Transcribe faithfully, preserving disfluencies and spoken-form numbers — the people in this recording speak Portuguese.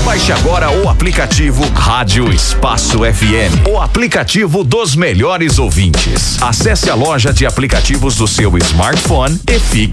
Baixe agora o aplicativo Rádio Espaço F M, o aplicativo dos melhores ouvintes. Acesse a loja de aplicativos do seu smartphone e fique